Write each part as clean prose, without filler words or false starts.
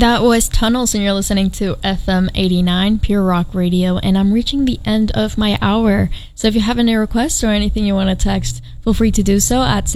That was Tunnels, and you're listening to FM 89 Pure Rock Radio, and I'm reaching the end of my hour. So if you have any requests or anything you want to text, feel free to do so at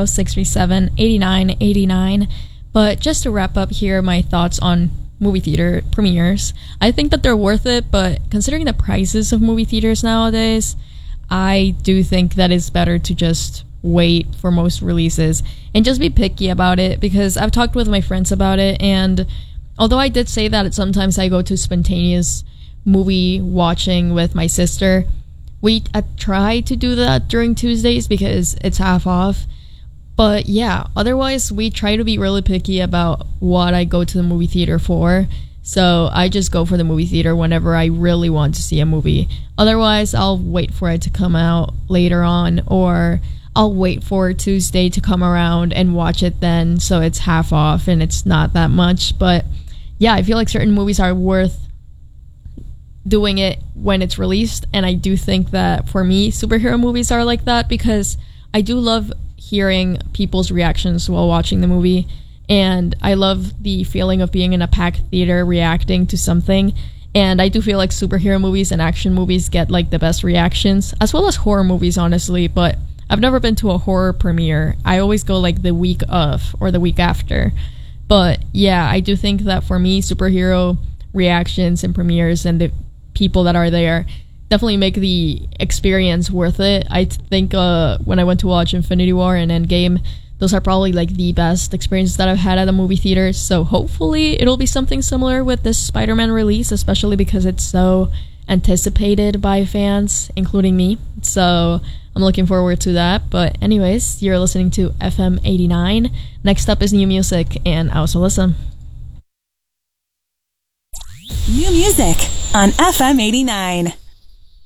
630-637-8989. But just to wrap up here, my thoughts on movie theater premieres. I think that they're worth it, but considering the prices of movie theaters nowadays, I do think that it's better to just wait for most releases and just be picky about it, because I've talked with my friends about it, and although I did say that sometimes I go to spontaneous movie watching with my sister, I try to do that during Tuesdays because it's half off. But yeah, otherwise we try to be really picky about what I go to the movie theater for. So I just go for the movie theater whenever I really want to see a movie. Otherwise, I'll wait for it to come out later on, or I'll wait for Tuesday to come around and watch it then, so it's half off and it's not that much. But yeah, I feel like certain movies are worth doing it when it's released, and I do think that for me, superhero movies are like that, because I do love hearing people's reactions while watching the movie, and I love the feeling of being in a packed theater reacting to something. And I do feel like superhero movies and action movies get like the best reactions, as well as horror movies, honestly. But I've never been to a horror premiere. I always go like the week of or the week after. But yeah, I do think that for me, superhero reactions and premieres and the people that are there definitely make the experience worth it. I think when I went to watch Infinity War and Endgame, those are probably like the best experiences that I've had at a movie theater. So hopefully it'll be something similar with this Spider-Man release, especially because it's so anticipated by fans, including me. So I'm looking forward to that. But anyways, you're listening to FM 89. Next up is new music, and I also listen. New music on FM 89.